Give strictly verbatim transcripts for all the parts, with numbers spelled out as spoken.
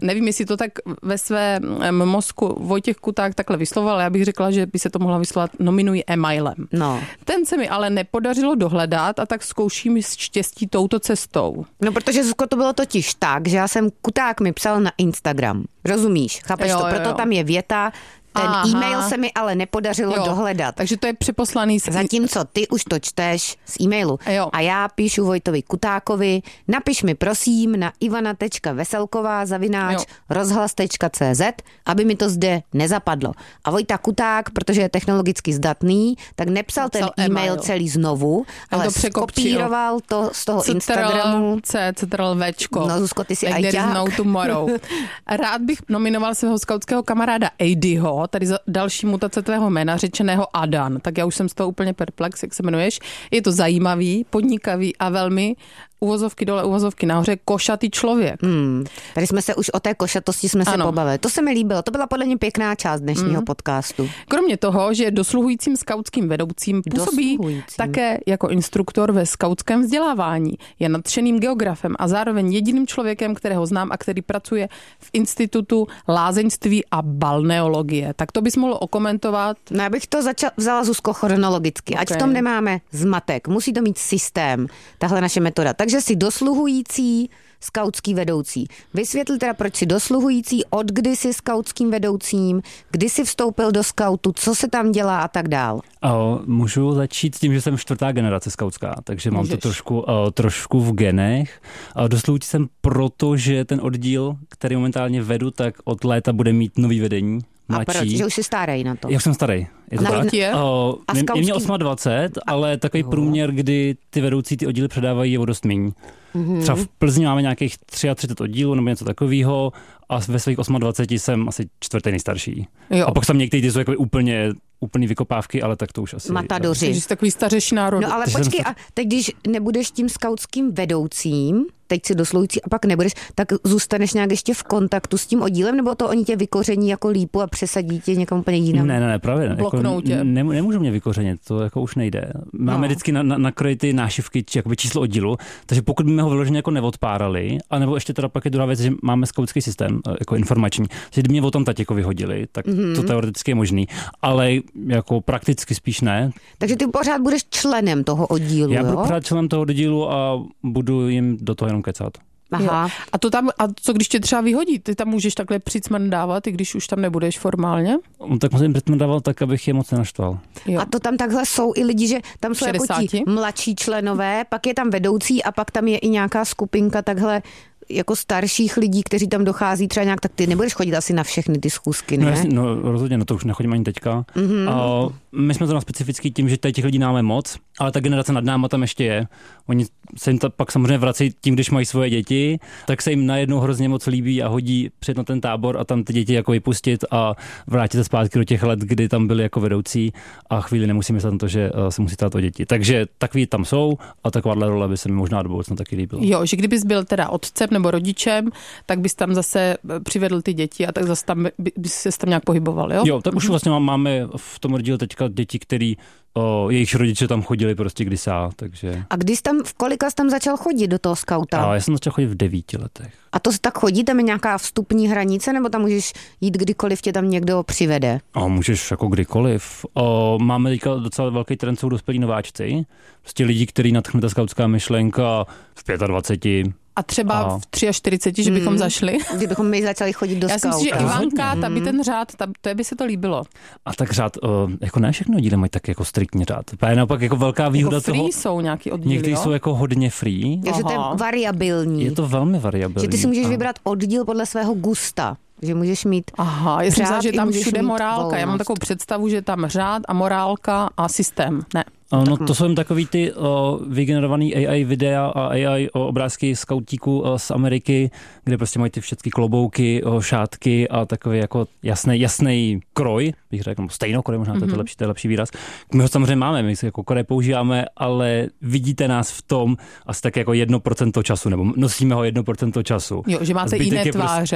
nevím, jestli to tak ve svém mozku Vojtěch Kuták takhle vyslovoval, já bych řekla, že by se to mohla vyslovat nominuji e-mailem. No. Ten se mi ale nepodařilo dohledat a tak zkouším štěstí touto cestou. No, protože Zuzko, to bylo totiž tak, že já jsem Kuták mi psal na Instagram. Rozumíš? Chápeš jo, to? jo, Proto jo. tam je věta. Ten Aha. e-mail se mi ale nepodařilo jo. dohledat. Takže to je přeposlaný... Z... Zatímco ty už to čteš z e-mailu. Jo. A já píšu Vojtovi Kutákovi, napiš mi prosím na ivana tečka veselková zavináč rozhlas tečka cé zet, aby mi to zde nezapadlo. A Vojta Kuták, protože je technologicky zdatný, tak nepsal, nepsal ten e-mail, e-mail celý znovu, ale to skopíroval to z toho Ctrl, Instagramu. C, Ctrl, Včko. No, Zuzko, ty si like ajťák. No tomorrow. Rád bych nominoval svého skautského kamaráda Eddieho, tady za další mutace tvého jména, řečeného Adan. Tak já už jsem z toho úplně perplex, jak se jmenuješ. Je to zajímavý, podnikavý a velmi uvozovky dole, uvozovky nahoře, košatý člověk. Hmm. Tady jsme se už o té košatosti jsme ano. se pobavili. To se mi líbilo. To byla podle mě pěkná část dnešního mm. podcastu. Kromě toho, že je dosluhujícím skautským vedoucím, působí také jako instruktor ve skautském vzdělávání. Je nadšeným geografem a zároveň jediným člověkem, kterého znám a který pracuje v institutu lázeňství a balneologie. Tak to bys mohl okomentovat? No, já bych to začala, vzala Zuzko chronologicky. Okay. Ať v tom nemáme zmatek. Musí to mít systém, tahle naše metoda. Takže jsi dosluhující skautský vedoucí. Vysvětli teda, proč jsi dosluhující, od kdy jsi skautským vedoucím, kdy jsi vstoupil do skautu, co se tam dělá a tak dál. O, můžu začít s tím, že jsem čtvrtá generace skautská, takže mám Můžeš. to trošku, o, trošku v genech. O, dosluhující jsem proto, že ten oddíl, který momentálně vedu, tak od léta bude mít nový vedení. Mladší. A proč? Že už jsi starý na to? Já už jsem starý. Je to na tak? Je? O, a je, skautský... je mě dvacet osm, ale takový jo. průměr, kdy ty vedoucí ty oddíly předávají, je o dost míň. Mm-hmm. Třeba v Plzni máme nějakých třicet tři oddílů nebo něco takového a ve svých dvaceti osmi jsem asi čtvrtý nejstarší. Jo. A pak tam někteří jsou jako úplně úplný vykopávky, ale tak to už asi... Matadoři. Takže jsi takový stařeší národ. No ale Takže počkej, jsem... a teď když nebudeš tím skautským vedoucím, teď si dosluhující a pak nebudeš, tak zůstaneš nějak ještě v kontaktu s tím oddílem, nebo to oni tě vykoření jako lípu a přesadí tě někam úplně jinam? Ne, ne, ne, právě ne. Bloknou jako, tě. Ne, nemůžu mě vykořenit, to jako už nejde. Máme no. vždycky na, na, na kroji ty nášivky, či jakoby číslo oddílu, takže pokud by ho vyloženě jako neodpárali, anebo ještě teda pak je druhá věc, že máme skautský systém, jako informační, že kdyby mě o tom teď jako vyhodili, tak mm-hmm. to teoreticky je možný, ale jako prakticky spíš ne. Takže ty pořád budeš členem toho oddílu, Já budu jo? pořád členem toho oddílu a budu jim do toho jenom kecat. Aha. A to tam, a co když tě třeba vyhodí? Ty tam můžeš takhle přicmrdávat, i když už tam nebudeš formálně? No, tak musím přicmrdávat tak, abych je moc nenaštval. Jo. A to tam takhle jsou i lidi, že tam jsou jako ti mladší členové, pak je tam vedoucí a pak tam je i nějaká skupinka takhle jako starších lidí, kteří tam dochází třeba nějak, tak ty nebudeš chodit asi na všechny ty schůzky, ne? No, jasně, no rozhodně, no to už nechodím ani teďka. Mm-hmm. A my jsme to na specifický tím, že tady těch lidí máme moc, ale ta generace nad náma tam ještě je. Oni se jim to pak samozřejmě vrací tím, když mají svoje děti, tak se jim najednou hrozně moc líbí a hodí před na ten tábor a tam ty děti jako vypustit a vrátit se zpátky do těch let, kdy tam byli jako vedoucí a chvíli nemusí myslet na to, že se musí stát o děti. Takže takový tam jsou a takováhle role by se mi možná do budoucna taky líbilo. Jo, že kdybys byl teda otcem nebo rodičem, tak bys tam zase přivedl ty děti a tak zase tam by, by se tam nějak pohyboval, jo? Jo, tak už vlastně máme v tom oddíle teďka děti, který o, jejich rodiče tam chodili prostě kdysá, takže... A když tam, v kolika jsi tam začal chodit do toho skauta? A já jsem začal chodit v devíti letech. A to tak chodí, tam je nějaká vstupní hranice, nebo tam můžeš jít kdykoliv tě tam někdo přivede? A můžeš jako kdykoliv. O, máme teďka docela velký trend, jsou dospělí nováčci, prostě lidi, který nadchne ta skautská myšlenka v dvaceti pěti. A třeba a... v čtyřiceti tři, že bychom mm. zašli. Kdybychom my začali chodit do skauta. Já si myslím, že Ivanka, ta by ten řád, ta, to by se to líbilo. A tak řád, uh, jako ne všechny oddíly mají tak jako striktní řád. Právě naopak jako velká výhoda jako free toho. Jsou nějaký oddíly, někteří jo? jsou jako hodně free. Takže to je variabilní. Je to velmi variabilní. Že ty si můžeš a... vybrat oddíl podle svého gusta. Že můžeš mít Aha, já jsem myslela, že tam všude morálka. Volnost. Já mám takovou představu, že tam řád a morálka a systém. Ne. No to jsou jen takový ty o, vygenerovaný A I videa a A I o, obrázky skautíků o, z Ameriky, kde prostě mají ty všechny klobouky, o, šátky a takový jako jasný, jasný kroj, bych řekl, no, stejnokroj, možná mm-hmm. to je to lepší, to je lepší výraz. My ho samozřejmě máme, my si jako kroj používáme, ale vidíte nás v tom asi tak jako jedno procento času, nebo nosíme ho jedno procento času. Jo, že máte jiné je tváře. Prostě,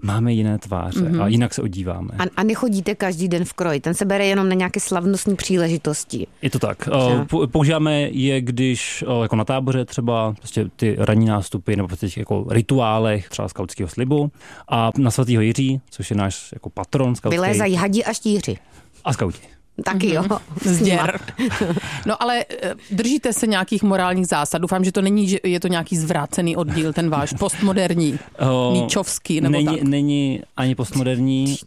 máme jiné tváře mm-hmm. a jinak se odíváme. A, a nechodíte každý den v kroji, ten se bere jenom na nějaké slavnostní příležitosti. Je to tak. Že? Používáme je, když jako na táboře třeba prostě ty ranní nástupy nebo prostě jako rituálech třeba skautského slibu a na svatého Jiří, což je náš jako patron skautský. Vylézají hadi a štíři. A skauti. Taky jo. Zděr. No ale držíte se nějakých morálních zásad? Doufám, že to není, že je to nějaký zvrácený oddíl, ten váš postmoderní, o, níčovský nebo není, tak. Není ani postmoderní,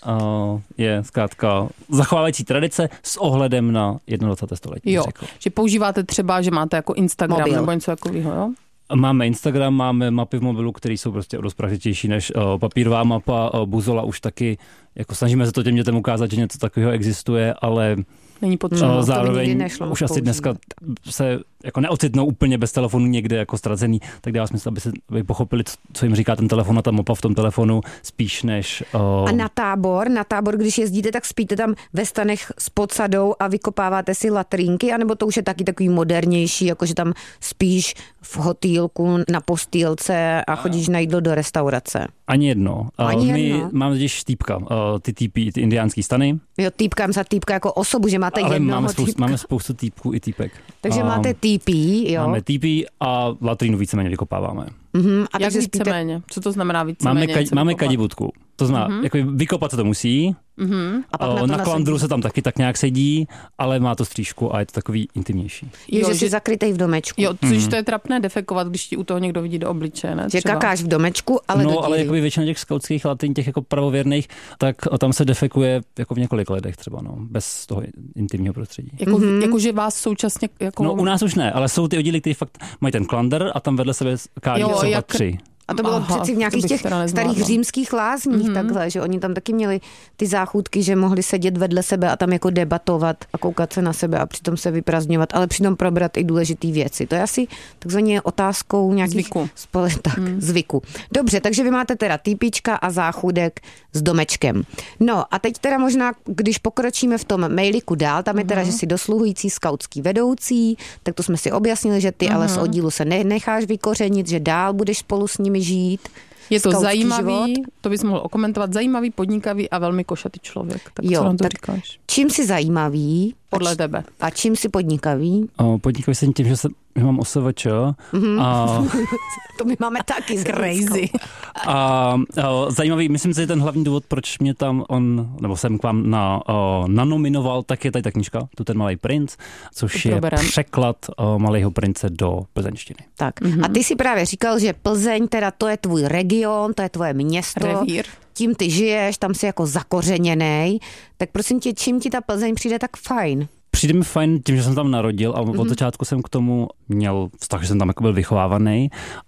o, je zkrátka zachovávající tradice s ohledem na jednadvacáté století. Jo, že používáte třeba, že máte jako Instagram Mobil. Nebo něco takového, jo? Máme Instagram, máme mapy v mobilu, které jsou prostě dost praktičtější než uh, papírová mapa. Uh, Buzola už taky, jako snažíme se to těm dětem ukázat, že něco takového existuje, ale není potřeba. Uh, zároveň už asi dneska se jako neocitnou úplně bez telefonu někde jako ztracený, tak dává smysl, aby, se, aby pochopili, co jim říká ten telefon a ta mapa v tom telefonu, spíš než... Uh... A na tábor, na tábor, když jezdíte, tak spíte tam ve stanech s podsadou a vykopáváte si latrínky, anebo to už je taky takový modernější, jakože tam spíš v hotýlku na postýlce a chodíš na jídlo do restaurace? Ani jedno. Ani My jedno. máme totiž týpka, ty týpy, ty indiánský stany. Jo, týpkám za týpka jako osobu, že máte ale jednoho máme spoustu, týpka. máme spoustu týpků i týpek. Takže a máte týpí, jo? Máme týpí a latrínu víceméně vykopáváme. Mm-hmm. A jak takže víceméně? Co to znamená víceméně? Máme, ka- máme kadibutku. To znamená, mm-hmm. jako vykopat se to musí. Mm-hmm. A pak o, na, to na klandru se tam taky tak nějak sedí, ale má to střížku a je to takový intimnější. Jo, jo že jsi zakrytej v domečku. Jo, což mm. to je trapné defekovat, když ti u toho někdo vidí do obličeje, ne? Že třeba. kakáš v domečku, ale no, do díry. ale jakoby většina těch skautských latrín, těch jako pravověrných, tak tam se defekuje jako v několik letech třeba, no, bez toho intimního prostředí. Jako, mm-hmm. jako že vás současně... Jako... No u nás už ne, ale jsou ty oddíly, které fakt mají ten klandr a tam vedle sebe kádí třeba jak... tři. A to bylo Aha, přeci v nějakých těch starých římských lázních mm-hmm. takhle, že oni tam taky měli ty záchůdky, že mohli sedět vedle sebe a tam jako debatovat a koukat se na sebe a přitom se vyprázdňovat, ale přitom probrat i důležité věci. To je asi takzvaně otázkou nějakých zvyku. Spole, tak, mm. zvyku. Dobře, takže vy máte teda týpička a záchůdek s domečkem. No a teď teda možná, když pokročíme v tom mailiku dál, tam je teda, mm-hmm. že jsi dosluhující skautský vedoucí, tak to jsme si objasnili, že ty mm-hmm. ale z oddílu se nenecháš vykořenit, že dál budeš spolu s nimi žít. Je to zajímavý, život. To bys mohl okomentovat, zajímavý, podnikavý a velmi košatý člověk. Tak jo, co nám to tak říkáš? Čím jsi zajímavý? Podle a č- tebe. A čím jsi podnikavý? O, podnikavý jsem tím, že, se, že mám O S V Č. Mm-hmm. A... to my máme taky. Crazy. A, a zajímavý, myslím si, že ten hlavní důvod, proč mě tam on, nebo jsem k vám na, o, nanominoval, tak je tady ta knížka, Tu ten malý princ, což je překlad o, Malého prince do plzeňštiny. Tak. Mm-hmm. A ty si právě říkal, že Plzeň, teda to je tvůj region, to je tvoje město. Revír. Tím ty žiješ, tam jsi jako zakořeněnej. Tak prosím tě, čím ti ta Plzeň přijde tak fajn? Přijde mi fajn tím, že jsem tam narodil a od mm-hmm. začátku jsem k tomu měl vztah, že jsem tam jako byl vychovávaný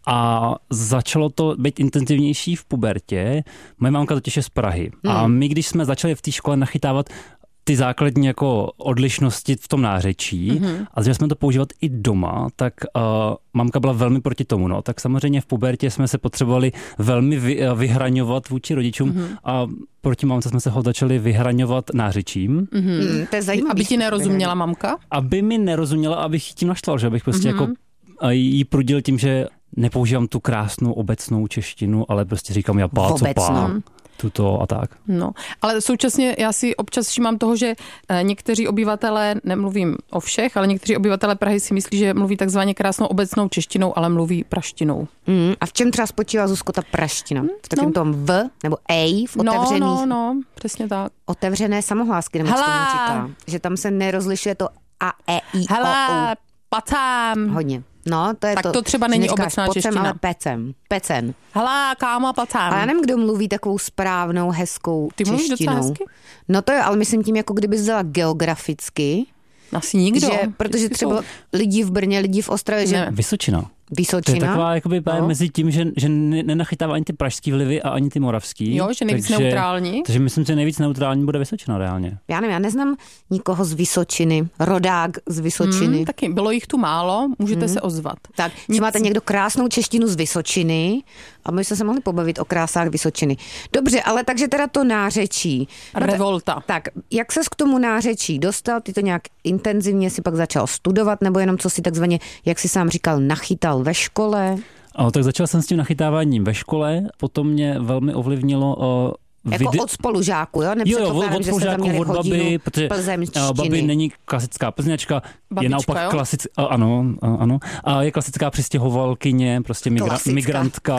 a začalo to být intenzivnější v pubertě. Moje mámka totiž je z Prahy mm. a my, když jsme začali v té škole nachytávat ty základní jako odlišnosti v tom nářečí mm-hmm. a že jsme to používat i doma, tak uh, mamka byla velmi proti tomu. No. Tak samozřejmě v pubertě jsme se potřebovali velmi vy, uh, vyhraňovat vůči rodičům mm-hmm. a proti mamce jsme se ho začali vyhraňovat nářečím. Mm-hmm. Mm, to je zajímavé. Aby ti nerozuměla mamka? Aby mi nerozuměla, abych tím naštval, že abych prostě mm-hmm. jako uh, jí prudil tím, že nepoužívám tu krásnou obecnou češtinu, ale prostě říkám já pá, co pá. Tuto a tak. No, ale současně já si občas všímám toho, že někteří obyvatelé, nemluvím o všech, ale někteří obyvatelé Prahy si myslí, že mluví takzvaně krásnou obecnou češtinou, ale mluví praštinou. Mm, a v čem třeba spočívá, Zuzko, ta praština? V takovém no. tom v nebo ej v otevřených? No, no, no, přesně tak. Otevřené samohlásky, nebo co tomu říká. Že tam se nerozlišuje to a, e, i, Hele, o, u. Pacám. Hodně. No, to je tak to. to třeba není obecná pocem, čeština. Ale pecem. Pecen. Hele, kámo, pacám. A já nevím, kdo mluví takovou správnou, hezkou Ty češtinou. Ty mluvíš docela hezky? No to je, ale myslím tím, jako kdyby vzala geograficky. Asi nikdo. Že, protože třeba jsou... lidi v Brně, lidi v Ostravě, že... Vysočina. Vysočina. To je taková jakoby no. mezi tím, že, že nenachytává ani ty pražský vlivy a ani ty moravský. Jo, že nejvíc takže, neutrální. Takže myslím, že nejvíc neutrální bude Vysočina reálně. Já nevím, já neznám nikoho z Vysočiny, rodák z Vysočiny. Hmm, taky bylo jich tu málo, můžete hmm. se ozvat. Tak, Nic... máte někdo krásnou češtinu z Vysočiny a my jsme se mohli pobavit o krásách Vysočiny. Dobře, ale takže teda to nářečí. Revolta. No, tak, jak ses k tomu nářečí dostal? Ty to nějak intenzivně si pak začal studovat, nebo jenom co si takzvaně, jak si sám říkal, nachytal ve škole? O, tak začal jsem s tím nachytáváním ve škole, potom mě velmi ovlivnilo o, Jako vide... od spolužáků, jo? Jo, jo, od spolužáků, od baby, protože babi není klasická plzeňačka, Babička, je naopak jo? klasická, ano, ano, a je klasická přistěhovalkyně, prostě migra- migrantka,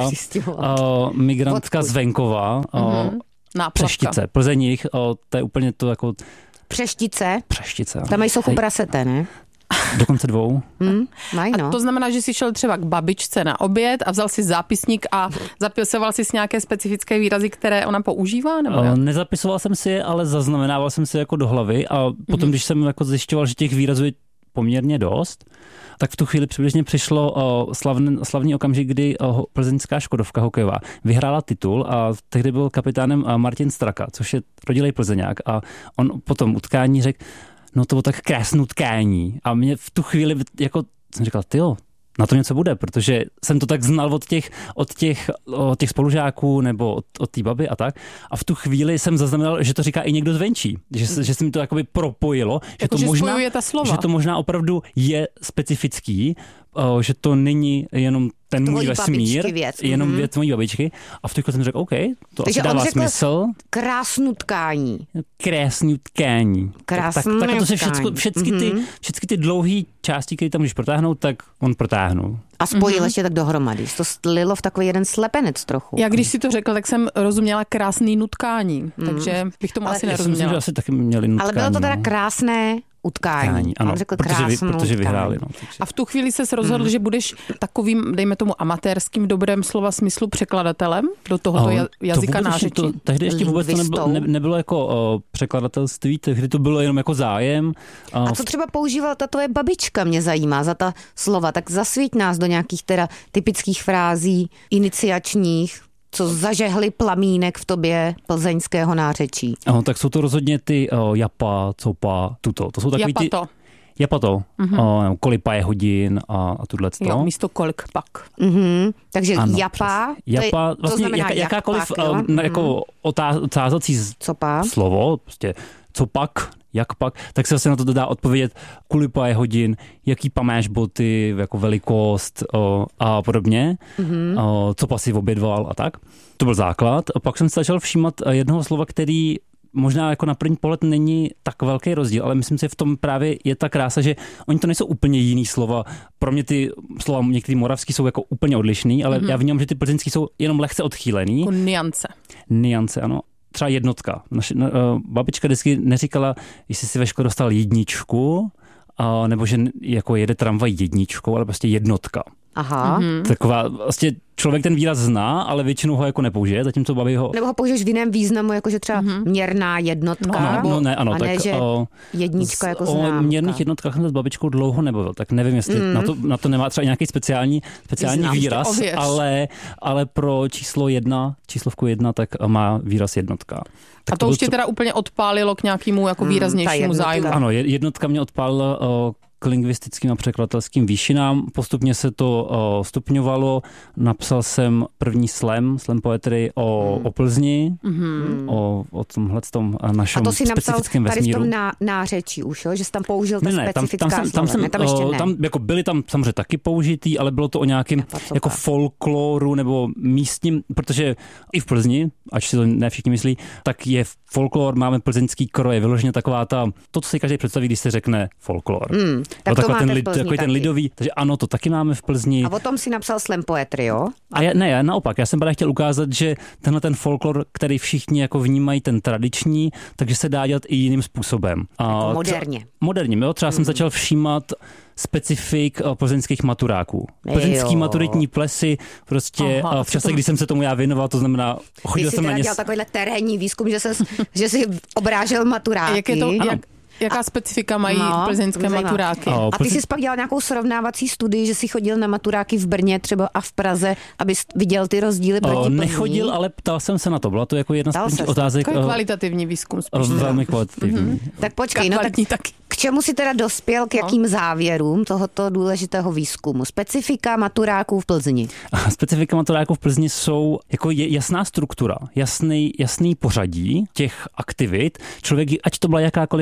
uh, migrantka z venkova, mm-hmm. Přeštice, Plzeních, uh, to je úplně to jako... Přeštice? Přeštice. Tam jsou prasete, ne? Dokonce dvou. Hmm, maj, no. A to znamená, že jsi šel třeba k babičce na oběd a vzal si zápisník a zapisoval si nějaké specifické výrazy, které ona používá? Nebo jak? Nezapisoval jsem si je, ale zaznamenával jsem si jako do hlavy a potom, mm-hmm. když jsem jako zjišťoval, že těch výrazů je poměrně dost, tak v tu chvíli přibližně přišlo o, slavný, slavný okamžik, kdy o, plzeňská Škodovka hokejová vyhrála titul a tehdy byl kapitánem Martin Straka, což je rodilej Plzeňák, a on potom utkání řekl, no to bylo tak krásné utkání. A mě v tu chvíli jako jsem říkal, tyjo, na to něco bude, protože jsem to tak znal od těch, od těch, od těch spolužáků nebo od, od té baby a tak. A v tu chvíli jsem zaznamenal, že to říká i někdo zvenčí. Že, že se mi to jakoby propojilo. Že, jako, to že možná, ta slova. Že to možná opravdu je specifický, že to není jenom ten můj vesmír, věc. jenom mm-hmm. věc mojí babičky. A v tu chvíli jsem řekl, OK, to Takže asi dává smysl. Krásný tkání. Krásný tkání. Krásný tak, tak, tak to se tkání. všecko, všechny, mm-hmm. ty, všechny ty dlouhé části, které tam můžeš protáhnout, tak on protáhnul. A spojil mm-hmm. ještě tak dohromady. To slilo v takový jeden slepenec trochu. Já když si to řekl, tak jsem rozuměla krásný nutkání. Mm. Takže bych tomu ale asi nerozuměla. Myslím, že asi taky měli nutkání. Ale bylo to teda no. krásné utkání. Utkání, ano, on řekl protože, vy, protože vyhráli. No, a v tu chvíli se rozhodl, mm. že budeš takovým, dejme tomu amatérským, v dobrém slova smyslu překladatelem do tohoto oh, jazyka to nářečí. To, tehdy ještě vůbec to nebylo, ne, nebylo jako o, překladatelství, tehdy to bylo jenom jako zájem. A, a co třeba používala ta tvoje babička, mě zajímá, za ta slova, tak zasvíť nás do nějakých teda typických frází, iniciačních, co zažehli plamínek v tobě plzeňského nářečí. Ano, tak jsou to rozhodně ty o, japa, copa, tuto. To jsou takový ty... Japato. Japato, mm-hmm. o, kolipa je hodin a, a tudleto. Jo, místo kolik pak. Mm-hmm. Takže ano, japa, japa, to, vlastně to znamená jak, jakákoliv jak pak, uh, jako otázací slovo, prostě co pak, jak pak, tak se vlastně na to dá odpovědět, kulipa je hodin, jaký pa máš boty, jako velikost o, a podobně, mm-hmm. o, co pa si obědval a tak. To byl základ. A pak jsem se začal všímat jednoho slova, který možná jako na první pohled není tak velký rozdíl, ale myslím si, že v tom právě je ta krása, že oni to nejsou úplně jiný slova. Pro mě ty slova některý moravský jsou jako úplně odlišný, ale mm-hmm. já vnímám, že ty plzeňský jsou jenom lehce odchýlený. Jako niance. Niance, ano. Třeba jednotka. Naši, uh, babička vždycky neříkala, jestli si ve škole dostal jedničku, uh, nebo že jako jede tramvaj jedničkou, ale prostě jednotka. Aha. Mm-hmm. Taková, vlastně člověk ten výraz zná, ale většinou ho jako nepoužije, zatímco babi ho... Nebo ho použiješ v jiném významu, jakože třeba mm-hmm. měrná jednotka. No, nebo, no ne, ano, a tak ne, že o, jednička jako o známka. O měrných jednotkách jsem s babičkou dlouho nebavil, tak nevím, jestli mm. na, to, na to nemá třeba nějaký speciální, speciální Znám, výraz, ale, ale pro číslo jedna, číslovku jedna, tak má výraz jednotka. Tak a to, to už tě teda úplně odpálilo k nějakému jako výraznějšímu mm, zájmu. Ano, jednotka mě odpálila o, k lingvistickým a překladatelským výšinám. Postupně se to o, stupňovalo. Napsal jsem první slam, slam poetry o, mm. o Plzni, mm. o, o tomhletom našem specifickém vesmíru. A to si napsal tady v tom ná, nářečí už, jo? Že jsi tam použil ta ne, ne, specifická tam, tam, tam, slova. Ne, tam ještě ne. Tam, jako byly tam samozřejmě taky použitý, ale bylo to o nějakém jako folkloru nebo místním, protože i v Plzni, ač si to ne všichni myslí, tak je folklor, máme plzeňský kroj, je vyloženě taková ta, to, co si každý představí, když se řekne folklor. Mm, tak to máte ten, v Plzni takový ten lidový, takže ano, to taky máme v Plzni. A o tom si napsal slam poetry, jo? A já, ne, já naopak, já jsem právě chtěl ukázat, že tenhle ten folklor, který všichni jako vnímají ten tradiční, takže se dá dělat i jiným způsobem. Jako moderně. Třeba, moderně, jo, třeba mm. jsem začal všímat specifik plzeňských maturáků. Plzeňský maturitní plesy, prostě Aha, v čase, to... kdy jsem se tomu já věnoval, to znamená, chodil jsem na ně... Ty jsi dělal takovýhle terénní výzkum, že, ses, že jsi obrážel maturáky. Jak je to, jak, jaká a, specifika mají no, plzeňské maturáky? O, a ty jsi pak dělal nějakou srovnávací studii, že jsi chodil na maturáky v Brně třeba a v Praze, abys viděl ty rozdíly proti Plzni? Nechodil, ale ptal jsem se na to. Byla to jako jedna z prvních otázek. Takový kvalitativní výzkum spíš. Velmi kvalitativní. Mm-hmm. Tak počkej, no tak taky. K čemu si teda dospěl, k jakým no. závěrům tohoto důležitého výzkumu? Specifika maturáků v Plzni. A specifika maturáků v Plzni jsou jako jasná struktura, jasný, jasný pořadí těch aktivit. Člověk, ať to byla jakákoliv střední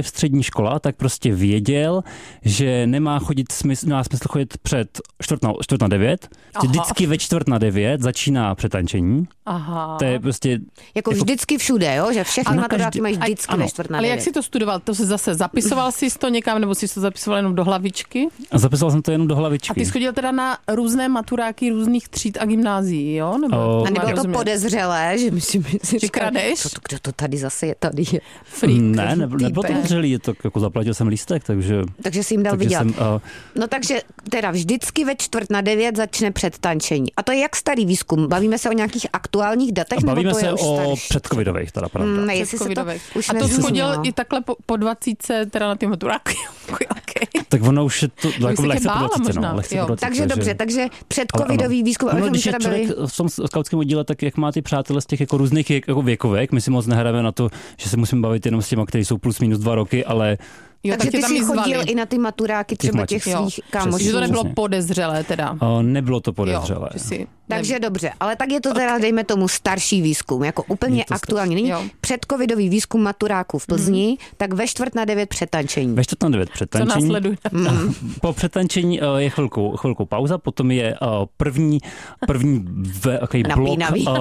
škola, tak prostě věděl, že nemá chodit smysl, nemá smysl chodit před čtvrt na, čtvrt na devět. Vždycky ve čtvrt na devět začíná přetančení. Aha. To je prostě... Jako, jako vždycky všude, jo? Že všechny maturáky mají vždycky ano, ve čtvrt na devět. Ale jak jsi to studoval? To se zase zapisoval jsi to někam, nebo jsi to zapisoval jenom do hlavičky? A zapisoval jsem to jenom do hlavičky. A ty jsi chodil teda na různé maturáky různých tříd a gymnázií, jo? Nebo o... A nebylo to podezřelé, že myslím, že kradeš? To, kdo to tady zase je tady? Freak. Ne, ne nebylo to podezřelý, to jako zaplatil jsem lístek, takže... Takže jsi jim dal vydělat. Jsem, uh... No takže teda vždycky ve čtvrt na devět začne předtančení. A to je jak starý výzkum? Bavíme se o nějakých aktuálních datech? Bavíme nebo to se je už o předcovidových, teda pravda. Hmm, ne, předcovidových. To už a to schodil i takhle po, po dvacítce teda na ty maturáky. Okay. Tak ono už je to jako lehce bála, po dvacítce, možná, no, lehce jo. po dvacítce, takže že... dobře, takže předcovidový výzkum. No, když je člověk byli... v tom skautském oddíle, tak jak má ty přátelé z těch jako různých jako věkovek, my si moc nehráme na to, že se musíme bavit jenom s těma, kteří jsou plus minus dva roky, ale Jo, takže ty jsi chodil i na ty maturáky třeba těch, těch svých kámošů. Že to nebylo podezřelé teda. O, nebylo to podezřelé. Jo, si... Takže dobře, ale tak je to teda, dejme tomu, starší výzkum, jako úplně aktuální. Není předcovidový výzkum maturáků v Plzni, mm. tak ve čtvrt na devět přetančení. Ve čtvrt na devět přetančení. Co následuje? Mm. Po přetančení je chvilku, chvilku pauza, potom je první, první v, blok...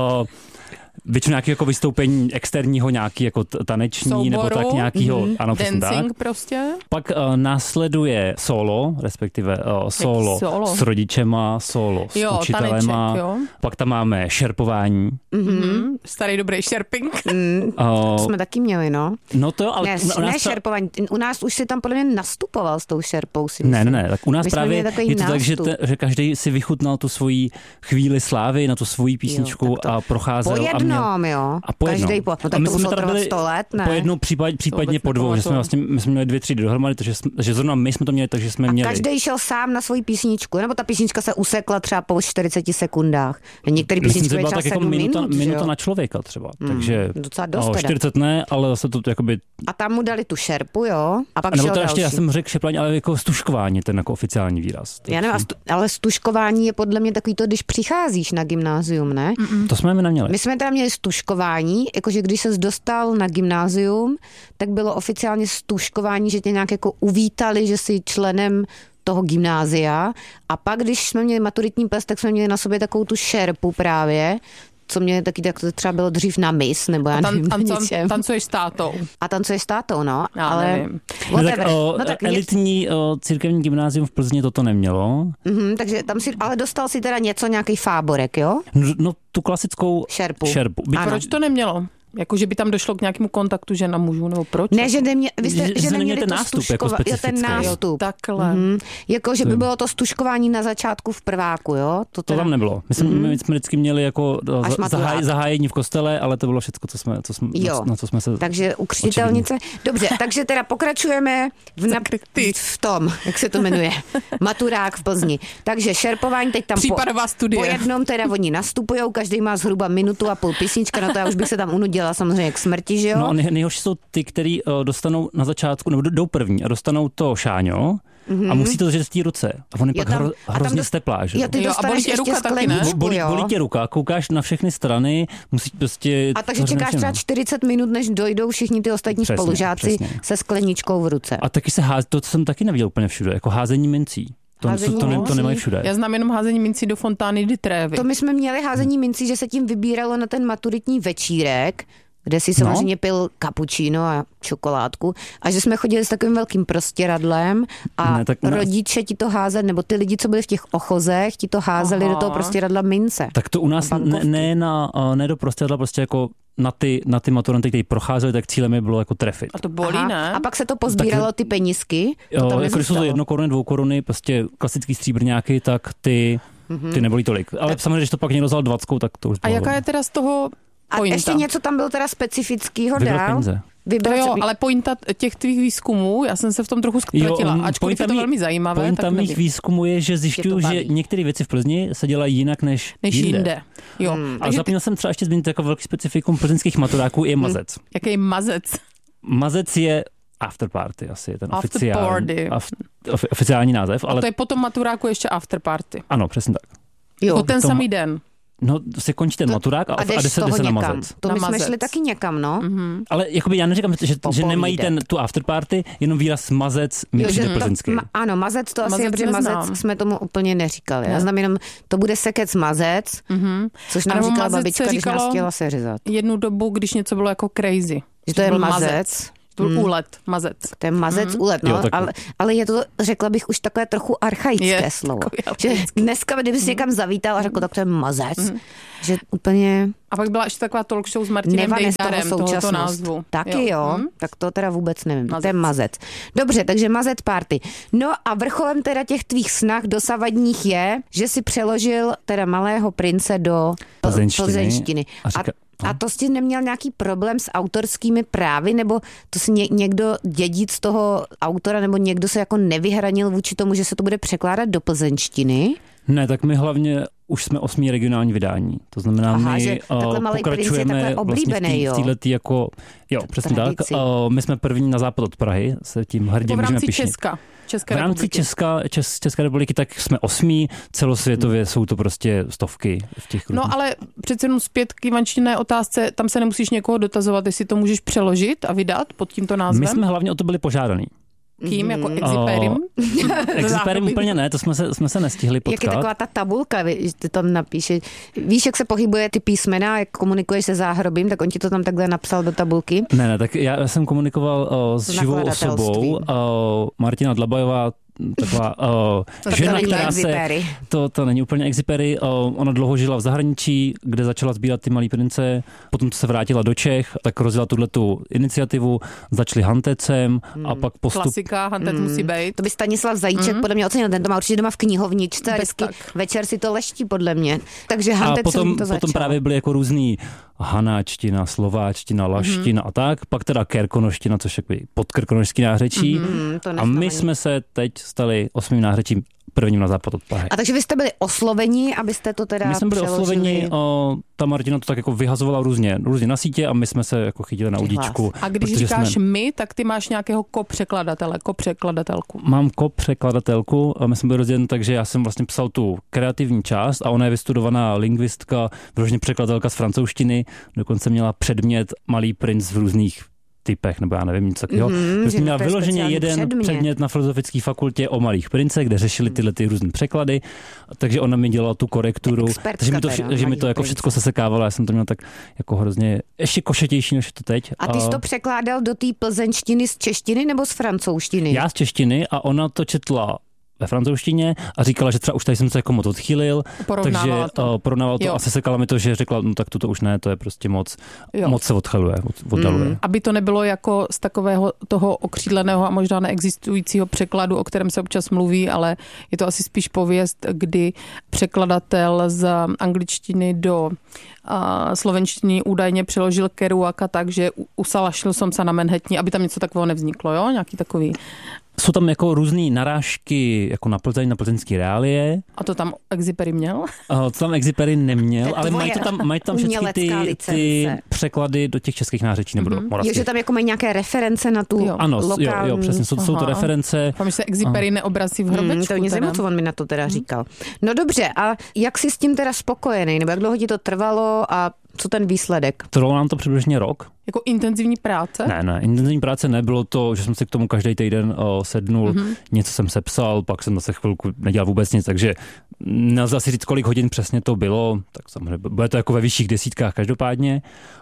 Většinou nějaký jako vystoupení externího, nějaký jako taneční, souboru, nebo tak nějakýho, mm-hmm. ano, dancing tak. prostě. Pak uh, následuje solo, respektive uh, solo, solo s rodičema, solo s jo, učitelema. Taneček, jo. Pak tam máme šerpování. Mm-hmm. Starý dobrý šerping. Mm, uh, to jsme taky měli, no. No to, ale... Ne, u nás ne šerpování, u nás už si tam podle mě nastupoval s tou šerpou, si myslím. Ne, ne, ne, tak u nás My právě je to tak, že, te, že každý si vychutnal tu svoji chvíli slávy na tu svoji písničku jo, a procházel. Jednom, jo. A po Každý po, no tak to muselo trvat sto let, ne? Po jednou, případ, případně po dvou, že jsme vlastně, my jsme měli dvě třídy dohromady, takže jsme, že zrovna my jsme to měli, takže jsme a měli. Každý šel sám na svoji písničku, nebo ta písnička se usekla třeba po čtyřiceti sekundách. Některé písničky byla tak jako minuta, minut, minuta na člověka třeba, hmm, takže docela dost o, čtyřicet ne, ale zase to jakoby... A tam mu dali tu šerpu, jo? A pak a nebo šel to další. ještě, já jsem řekl šeplání, ale jako stužkování, ten jako oficiální výraz. Já nevím, stu, ale stužkování je podle mě takový to, když přicházíš na gymnázium, ne? Mm-mm. To jsme my neměli. My jsme teda měli stužkování, jakože když ses dostal na gymnázium, tak bylo oficiálně stužkování, že tě nějak jako uvítali, že jsi členem toho gymnázia. A pak, když jsme měli maturitní ples, tak jsme měli na sobě takovou tu šerpu právě, co mě taky tak to třeba bylo dřív na mis, nebo já tan, nevím, tan, tan, tancuješ s tátou. A tancuješ s tátou, no. Já ale nevím. No tak, o, no tak elitní o, církevní gymnázium v Plzni toto nemělo. Mm-hmm, takže tam si, ale dostal si teda něco, nějaký fáborek, jo? No, no tu klasickou šerpu. šerpu. A proč to nemělo? Jako, že by tam došlo k nějakému kontaktu žena mužů, nebo proč? Ne, že, nemě, vy jste, že, že neměli ten to nástup stužkova, jako specifický. Jo, ten nástup. Jo, takhle. Mm-hmm. Jako, že by bylo to stužkování na začátku v prváku, jo? To, teda... to tam nebylo. My jsme, mm-hmm. my jsme vždycky měli jako zaháj, zahájení v kostele, ale to bylo všechno, co jsme, co jsme, jo. na, na co jsme se... Takže u křtitelnice. Dobře, takže teda pokračujeme v, na, v tom, jak se to jmenuje, maturák v Plzni. Takže šerpování teď tam Případová studie. Po jednom teda oni nastupujou, každý má zhruba minutu a půl písnička, na to já už bych se tam unudila samozřejmě k smrti. Jo? No nej, nejhorší jsou ty, kteří uh, dostanou na začátku, nebo jdou první a dostanou to šáňo mm-hmm. a musí to držet v té ruce. A on je jo, pak tam, hro, hrozně dost... steplá, že jo? Ty jo, a bolí tě ruka taky, ne? Bolí, bolí tě ruka, koukáš na všechny strany, musíš prostě... A takže čekáš třeba čtyřicet minut, než dojdou všichni ty ostatní přesně, spolužáci přesně. Se skleničkou v ruce. A taky se hází, to jsem taky neviděl úplně všude, jako házení mincí. To, házení to, to, to nemají všude. Já znám jenom házení mincí do fontány di Trevi. To my jsme měli házení mincí, že se tím vybíralo na ten maturitní večírek, kde si samozřejmě no. pil kapučíno a čokoládku a že jsme chodili s takovým velkým prostěradlem a ne, tak ne. rodiče ti to házeli, nebo ty lidi, co byli v těch ochozech, ti to házeli Aha. do toho prostěradla mince. Tak to u nás ne, ne, na, ne do prostěradla, prostě jako na ty, na ty maturanty, kteří procházeli, tak cílem je bylo jako trefit. A to bolí, Aha. ne? A pak se to pozbíralo ty penízky. Jo, jako když jsou to jedno koruny, dvou koruny, prostě klasický stříbrňáky, tak ty, ty nebolí tolik. Ale tak. Samozřejmě, když to pak někdo vzal dvackou, tak to už bylo. A jaká je teda z toho a pointa? Ještě něco tam bylo teda specifického dál. To jo, ale pointa těch tvých výzkumů, já jsem se v tom trochu ztratila, ačkoliv je to velmi zajímavé. Pointa mých výzkumů je, že zjišťuju, že některé věci v Plzni se dělají jinak než, než jinde. jinde. Jo. Hmm. A zapomněl ty... jsem třeba ještě zmínit jako velký specifikum plzeňských maturáků je mazec. Hmm. Jaký mazec? Mazec je afterparty, asi je ten oficiální, af, oficiální název. A ale to je potom maturáku ještě afterparty. Ano, přesně tak. Jo. O ten samý den. No, se končí ten to, maturák a, a jde se, se na mazec. To na my mazec. jsme šli taky někam, no. Mm-hmm. Ale jakoby já neříkám, že, že nemají ten, tu afterparty, jenom výraz mazec mi přijde plzeňský. Ma, ano, mazec to mazec asi je, protože mazec jsme tomu úplně neříkali. Ne. Já znám jenom, to bude sekec mazec, mm-hmm. což nám říkala babička, když nás chtěla seřezat. Jednu dobu, když něco bylo jako crazy. Že to je mazec. To byl hmm. úlet, mazec. To je mazec, mm. úlet, no, jo, ale, ale je to, řekla bych, už takové trochu archaické je, slovo. Že dneska, kdyby si někam zavítal a řekl, tak to je mazec. Mm. Že úplně... A pak byla ještě taková talk show s Martinem Dejdarem tohoto názvu. Taky jo, jo. Hmm? Tak to teda vůbec nevím. Mazec. To je mazec. Dobře, takže mazec party. No a vrcholem teda těch tvých snah dosavadních je, že si přeložil teda Malého prince do plzeňštiny. plzeňštiny. A, říká, a, a to jsi neměl nějaký problém s autorskými právy, nebo to si ně, někdo dědic toho autora, nebo někdo se jako nevyhranil vůči tomu, že se to bude překládat do plzeňštiny? Ne, tak my hlavně už jsme osmý regionální vydání. To znamená, Aha, my uh, pokračujeme vlastně v této jako, jo, přesně tradici. Tak. Uh, my jsme první na západ od Prahy, se tím hrdě můžeme píšit. V rámci pišně. Česka. České v rámci republiky. Česka, Čes, České republiky, tak jsme osmí, celosvětově hmm. jsou to prostě stovky v těch různých. No ale přece jenom zpět k ivančtinné otázce, tam se nemusíš někoho dotazovat, jestli to můžeš přeložit a vydat pod tímto názvem. My jsme hlavně o to byli požádaný. Kým? Jako Exiperim? Oh, Exiperim úplně ne, to jsme se, jsme se nestihli potkat. Jak je taková ta tabulka, že ty tam napíše. Víš, jak se pohybuje ty písmena, jak komunikuješ se záhrobím, tak on ti to tam takhle napsal do tabulky? Ne, ne, tak já jsem komunikoval uh, s živou osobou. Uh, Martina Dlabajová, taková uh, žena, která se... To, to není úplně Exipery. Uh, ona dlouho žila v zahraničí, kde začala sbírat ty Malý prince. Potom se vrátila do Čech, tak rozjela tuhletu iniciativu. Začali Hantecem hmm. a pak postup... Klasika, Hantec hmm. musí být. To by Stanislav Zajíček hmm. podle mě ocenil. Ten to má určitě doma v knihovničce. Vždycky večer si to leští podle mě. Takže Hantec a potom, to potom právě byly jako různý hanáčtina, slováčtina, laština hmm. a tak. Pak teda kerkonoština, což je podkrkonošský nářečí. Hmm, a my jsme se teď stali osmým nářečím prvním na západ od Prahy. A takže vy jste byli osloveni, abyste to teda My jsme byli přeložili. osloveni, o, ta Martina to tak jako vyhazovala různě, různě na sítě a my jsme se jako chytili na udíčku. A když říkáš jsme... my, tak ty máš nějakého kopřekladatele, kopřekladatelku. Mám kopřekladatelku a my jsme byli rozděleni, takže já jsem vlastně psal tu kreativní část a ona je vystudovaná lingvistka, vyloženě překladatelka z francouzštiny, dokonce měla předmět Malý princ v různých typech, nebo já nevím, nic takového. Mm-hmm, prostě měla vyloženě jeden předmět. předmět na filozofické fakultě o Malých princech, kde řešili tyhle ty různé překlady, takže ona mi dělala tu korekturu, takže mi to, vši, že mi to jako všechno sesekávalo, já jsem to měl tak jako hrozně ještě košetější, než to teď. A ty jsi to překládal do té plzeňštiny z češtiny nebo z francouzštiny? Já z češtiny a ona to četla ve francouzštině a říkala, že třeba už tady jsem se jako moc odchýlil, takže to. porovnával to jo. a sesekala mi to, že řekla, no tak to už ne, to je prostě moc, jo. moc se odchyluje, oddaluje. Mm. Aby to nebylo jako z takového toho okřídleného a možná neexistujícího překladu, o kterém se občas mluví, ale je to asi spíš pověst, kdy překladatel z angličtiny do a slovenštiny údajně přeložil Kerouaka tak, že usalašil jsem se na Manhattani, aby tam něco takového nevzniklo, jo? Nějaký takový. Jsou tam jako různý narážky jako na Plzeň, na plzeňský reálie. A to tam Exipery měl? A to tam Exipery neměl, ale mají to tam, mají tam všechny ty, ty překlady do těch českých nářečí nebo mm-hmm. do moravských. Jo, že tam jako mají nějaké reference na tu jo. Ano, lokální... jo, jo, přesně, jsou, jsou to reference. Tam se Exipery neobrazí v hrobečku. Hmm, to mě zajímá, co on mi na to teda říkal. No dobře, a jak jsi s tím teda spokojený? Nebo jak dlouho ti to trvalo a co ten výsledek? Trvalo nám to přibližně rok. Jako intenzivní práce? Ne, ne, intenzivní práce nebylo to, že jsem si k tomu každý týden o, sednul, mm-hmm. něco jsem sepsal, pak jsem zase chvilku nedělal vůbec nic, takže nelze asi říct, kolik hodin přesně to bylo, tak samozřejmě bude to jako ve vyšších desítkách každopádně.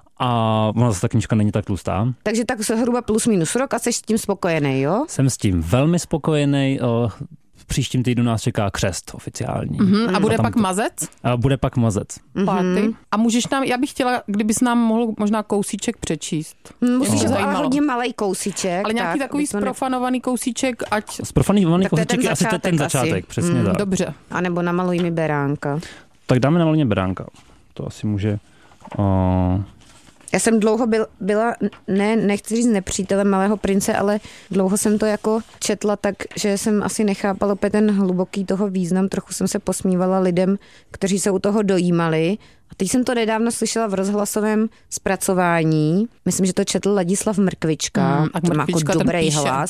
A ona zase ta knížka není tak tlustá. Takže tak zhruba plus minus rok a jsi s tím spokojený, jo? Jsem s tím velmi spokojený. V příštím týdnu nás čeká křest oficiální. Mm-hmm. A bude a pak to, mazec? A bude pak mazec. Mm-hmm. A můžeš nám, já bych chtěla, kdybys nám mohl možná kousíček přečíst. Musíš to hodně malej kousíček. Ale nějaký tak, takový sprofanovaný kousíček, ať... Sprofanovaný kousíček je asi ten začátek, asi. Přesně mm, tak. Dobře. A nebo namaluj mi beránka. Tak dáme namaluj mi beránka. To asi může... Uh... Já jsem dlouho byl, byla, ne, nechci říct nepřítelem Malého prince, ale dlouho jsem to jako četla tak, že jsem asi nechápala opět ten hluboký toho význam. Trochu jsem se posmívala lidem, kteří se u toho dojímali. A teď jsem to nedávno slyšela v rozhlasovém zpracování. Myslím, že to četl Ladislav Mrkvička, mm, to má jako dobrý hlas.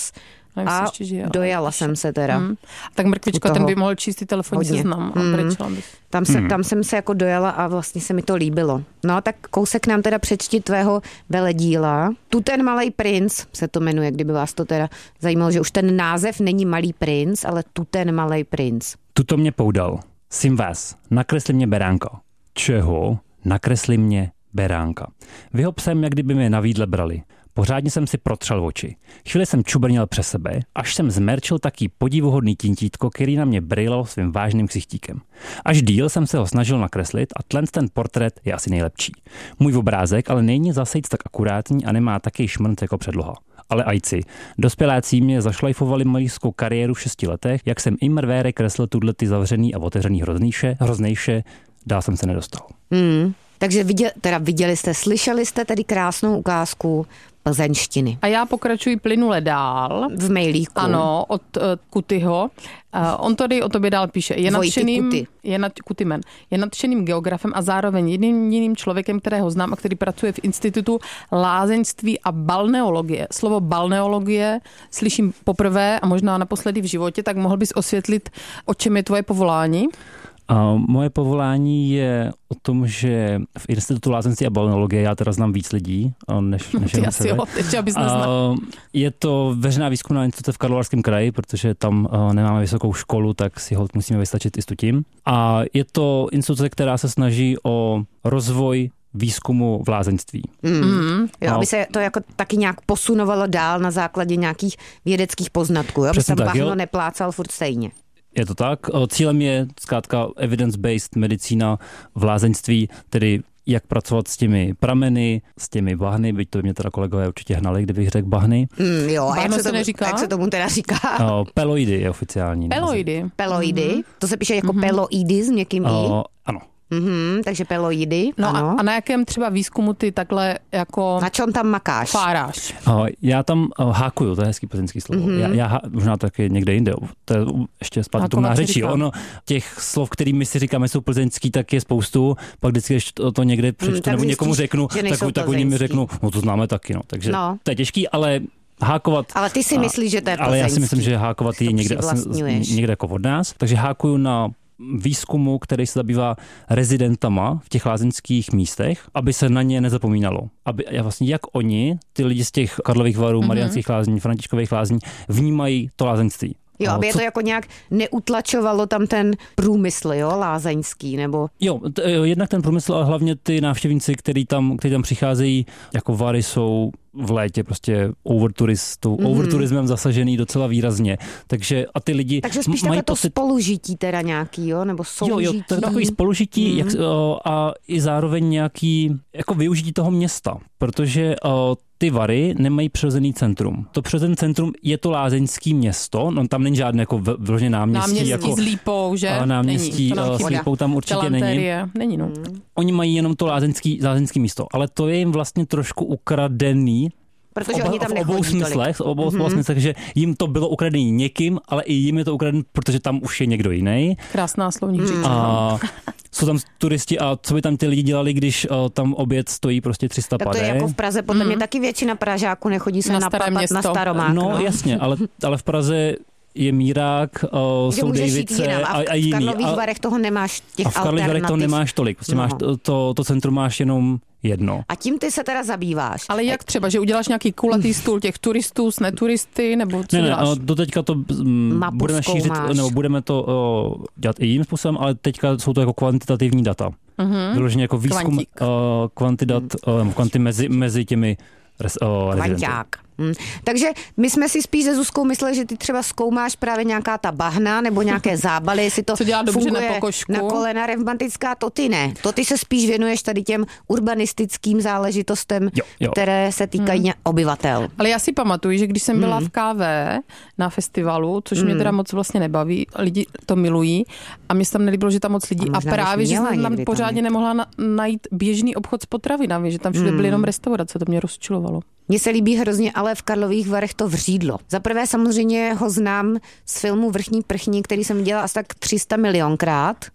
Nevím, a ještě žije, dojala ale... jsem se teda. Hmm. Tak mrkvička, ten by mohl číst ty telefonní seznam. Hmm. Tam, se, hmm. tam jsem se jako dojala a vlastně se mi to líbilo. No tak kousek nám teda přečti tvého veledíla. Tu ten malej princ se to jmenuje, kdyby vás to teda zajímalo, že už ten název není Malý princ, ale Tu ten malej princ. Tuto mě poudal. Sim vás, nakresli mě beránka. Čeho? Nakresli mě beránka. Vyhop jsem, jak kdyby mě na výdle brali. Pořádně jsem si protřel oči. Chvíli jsem čubrnil přes sebe, až jsem zmerčil taký podivuhodný tintítko, který na mě brýlal svým vážným ksichtíkem. Až díl jsem se ho snažil nakreslit a tlen ten portrét je asi nejlepší. Můj obrázek ale není zasejc tak akurátní a nemá taký šmrnc jako předloha. Ale ajci, dospěláci mě zašlajfovali malířskou kariéru v šesti letech, jak jsem imrvére kreslil tuhle ty zavřený a otevřený hroznejše, hroznejše, dál jsem se nedostal. Mm. Takže viděli, teda viděli jste, slyšeli jste tedy krásnou ukázku plzeňštiny. A já pokračuji plynule dál. V mailíku. Ano, od uh, Kutyho. Uh, on tady o tobě dál píše. Je nadšeným, Kuty. je, nad, Kutymen, je nadšeným geografem a zároveň jediným jiným člověkem, kterého znám a který pracuje v Institutu lázeňství a balneologie. Slovo balneologie slyším poprvé a možná naposledy v životě, tak mohl bys osvětlit, o čem je tvoje povolání? Uh, moje povolání je o tom, že v Institutu lázeňství a balneologie já teda znám víc lidí, než, než Ty asi jo, teď abys neznal. Uh, je to veřejná výzkumná instituce v Karlovarském kraji, protože tam uh, nemáme vysokou školu, tak si ho musíme vystačit i s tím. A je to instituce, která se snaží o rozvoj výzkumu v lázeňství. Mm. Mm. Jo, aby se to jako taky nějak posunovalo dál na základě nějakých vědeckých poznatků, jo? Aby se bahno jo. neplácal furt stejně. Je to tak. Cílem je zkrátka evidence-based medicína v lázeňství, tedy jak pracovat s těmi prameny, s těmi bahny, byť to by mě teda kolegové určitě hnali, kdybych řekl bahny. Mm, jo, a jak se, se, tomu, neříká? jak se tomu teda říká? Uh, peloidy je oficiální. Peloidy. Peloidy. Mm-hmm. To se píše jako mm-hmm. peloidy s měkkým i? Uh, ano. Mm-hmm, takže peloidy, no ano. A, a na jakém třeba výzkumu ty takhle jako... Na čem tam makáš? Fáráš. Uh, já tam uh, hákuju, to je hezký plzeňský slovo. Mm-hmm. Já, já možná to taky někde jinde, to je ještě zpátky tomu nářečí. Ono, těch slov, kterými si říkáme, jsou plzeňský, tak je spoustu, pak vždycky, když to, to někde přečtu mm, nebo někomu řeknu, tak, tak oni mi řeknou, no to známe taky, no. Takže no. To je těžký, ale hákovat... Ale ty si myslíš, že to je plzeňský. Ale já si myslím, že hákovat je někde, asi, někde jako od nás. Takže hákuju na výzkumu, který se zabývá rezidentama v těch lázeňských místech, aby se na ně nezapomínalo. Aby vlastně jak oni, ty lidi z těch Karlových Varů, mm-hmm. Mariánských lázní, Františkových lázní, vnímají to lázeňství. Jo, aby je to jako nějak neutlačovalo tam ten průmysl, jo, lázeňský, nebo... Jo, t- jednak ten průmysl, ale hlavně ty návštěvníci, který tam, který tam přicházejí, jako Vary jsou v létě prostě overturistou, mm-hmm. overturismem zasažený docela výrazně. Takže a ty lidi Takže spíš takové to pocit... spolužití teda nějaký, jo, nebo soužití. Jo, jo, to takový spolužití, mm-hmm. jak, a i zároveň nějaký jako využití toho města, protože o, ty Vary nemají přirozený centrum. To přirozené centrum je to lázeňský město, no tam není žádné jako vložně náměstí. Náměstí jako, s Lípou, že? A náměstí s Lípou tam určitě není. Není, no. Oni mají jenom to lázeňský, lázeňský místo, ale to je jim vlastně trošku ukradený. Protože oba, oni tam v obou smyslech, v obou mm-hmm. smyslech, že jim to bylo ukradený někým, ale i jim je to ukradený, protože tam už je někdo jiný. Krásná slovní hříčka. Mm. A jsou tam turisti a co by tam ty lidi dělali, když uh, tam oběd stojí prostě tři sta tak pade. To je jako v Praze, podle mm. mě taky většina Pražáků nechodí se na napapat na Staromák. No, no jasně, ale, ale v Praze je Mírák, uh, jsou Dejvice a, a, a jiný. V Karlových Varech toho nemáš těch alternativ. A v Karlových Varech toho nemáš tolik. Prostě no. máš to, to, to centrum máš jenom jedno. A tím ty se teda zabýváš. Ale jak třeba, že uděláš nějaký kulatý stůl těch turistů s neturisty, nebo co ne, děláš? Ne, do teďka to m, budeme šířit, nebo budeme to uh, dělat i jiným způsobem, ale teďka jsou to jako kvantitativní data. Mm-hmm. Vyloženě jako výzkum uh, kvantidat, uh, kvanty mezi, mezi těmi res, uh, Kvanťák. Hmm. Takže my jsme si spíš se Zuzkou mysleli, že ty třeba zkoumáš právě nějaká ta bahna nebo nějaké zábaly, jestli to funguje na, na kolena revmatická, to ty ne. To ty se spíš věnuješ tady těm urbanistickým záležitostem, jo, jo. které se týkají hmm. obyvatel. Ale já si pamatuju, že když jsem byla hmm. v K V na festivalu, což hmm. mě teda moc vlastně nebaví, lidi to milují a mě se tam nelíbilo, že tam moc lidí a, a právě, že jsem tam pořádně tam nemohla na, najít běžný obchod s potravinami, že tam všude hmm. byly jenom restaurace, to mě rozčilovalo. Mně se líbí hrozně, ale v Karlových Varech to vřídlo. Za prvé samozřejmě ho znám z filmu Vrchní prchní, který jsem viděla asi tak tři sta milionkrát,